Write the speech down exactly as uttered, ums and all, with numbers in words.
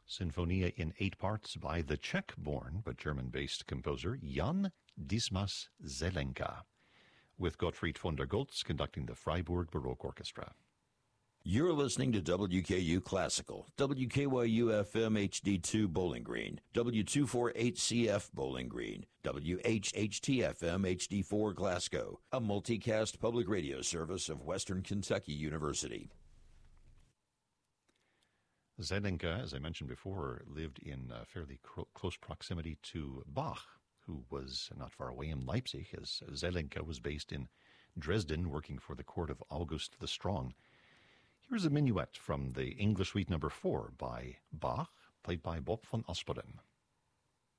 Sinfonia in eight parts by the Czech-born but German-based composer Jan Dismas Zelenka, with Gottfried von der Goltz conducting the Freiburg Baroque Orchestra. You're listening to W K U Classical, W K Y U F M H D two Bowling Green, W two forty-eight C F Bowling Green, W H H T F M H D four Glasgow, a multicast public radio service of Western Kentucky University. Zelenka, as I mentioned before, lived in uh, fairly cro- close proximity to Bach, who was not far away in Leipzig, as Zelenka was based in Dresden, working for the court of August the Strong. Here's a minuet from the English Suite number four by Bach, played by Bob van Asperen.